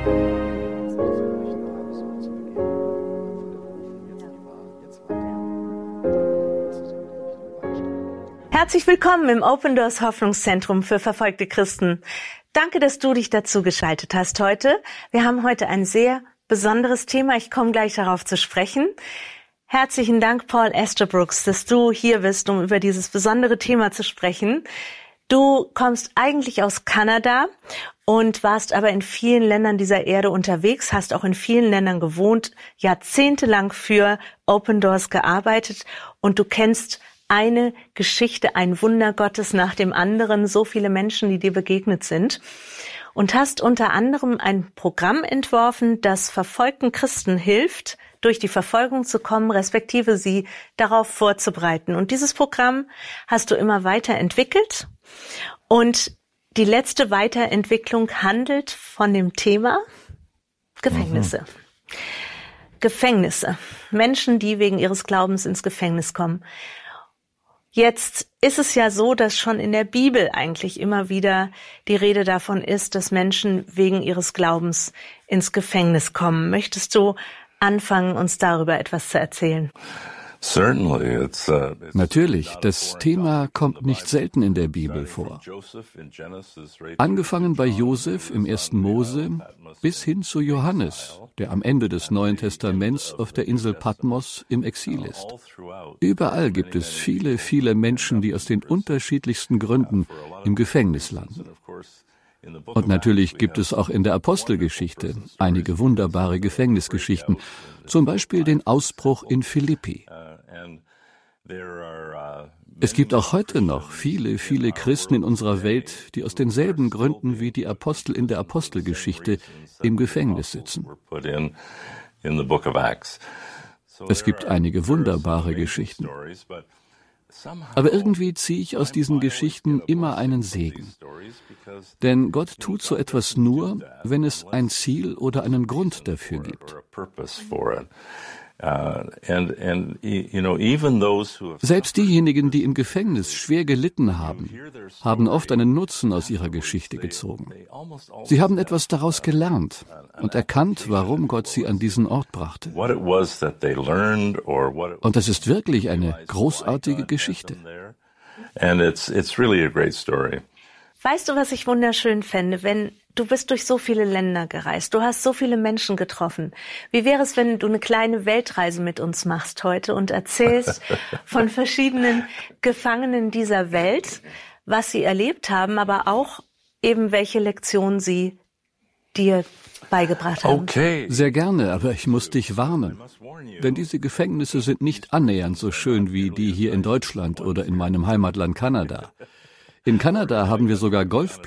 Herzlich willkommen im Open Doors Hoffnungszentrum für verfolgte Christen. Danke, dass du dich dazu geschaltet hast heute. Wir haben heute ein sehr besonderes Thema. Ich komme gleich darauf zu sprechen. Herzlichen Dank, Paul Estabrooks, dass du hier bist, um über dieses besondere Thema zu sprechen. Du kommst eigentlich aus Kanada und warst aber in vielen Ländern dieser Erde unterwegs, hast auch in vielen Ländern gewohnt, jahrzehntelang für Open Doors gearbeitet und du kennst eine Geschichte, ein Wunder Gottes nach dem anderen, so viele Menschen, die dir begegnet sind. Und hast unter anderem ein Programm entworfen, das verfolgten Christen hilft, durch die Verfolgung zu kommen, respektive sie darauf vorzubereiten. Und dieses Programm hast du immer weiterentwickelt. Und die letzte Weiterentwicklung handelt von dem Thema Gefängnisse. Gefängnisse. Menschen, die wegen ihres Glaubens ins Gefängnis kommen. Jetzt ist es ja so, dass schon in der Bibel eigentlich immer wieder die Rede davon ist, dass Menschen wegen ihres Glaubens ins Gefängnis kommen. Möchtest du anfangen, uns darüber etwas zu erzählen? Natürlich, das Thema kommt nicht selten in der Bibel vor. Angefangen bei Josef im 1. Mose bis hin zu Johannes, der am Ende des Neuen Testaments auf der Insel Patmos im Exil ist. Überall gibt es viele, viele Menschen, die aus den unterschiedlichsten Gründen im Gefängnis landen. Und natürlich gibt es auch in der Apostelgeschichte einige wunderbare Gefängnisgeschichten, zum Beispiel den Ausbruch in Philippi. Es gibt auch heute noch viele, viele Christen in unserer Welt, die aus denselben Gründen wie die Apostel in der Apostelgeschichte im Gefängnis sitzen. Es gibt einige wunderbare Geschichten. Aber irgendwie ziehe ich aus diesen Geschichten immer einen Segen. Denn Gott tut so etwas nur, wenn es ein Ziel oder einen Grund dafür gibt. Selbst diejenigen, die im Gefängnis schwer gelitten haben, haben oft einen Nutzen aus ihrer Geschichte gezogen. Sie haben etwas daraus gelernt und erkannt, warum Gott sie an diesen Ort brachte. Und das ist wirklich eine großartige Geschichte. Weißt du, was ich wunderschön fände, wenn du bist durch so viele Länder gereist, du hast so viele Menschen getroffen. Wie wäre es, wenn du eine kleine Weltreise mit uns machst heute und erzählst von verschiedenen Gefangenen dieser Welt, was sie erlebt haben, aber auch eben welche Lektionen sie dir beigebracht haben? Okay. Sehr gerne, aber ich muss dich warnen. Denn diese Gefängnisse sind nicht annähernd so schön wie die hier in Deutschland oder in meinem Heimatland Kanada. In Kanada haben wir sogar Golfplätze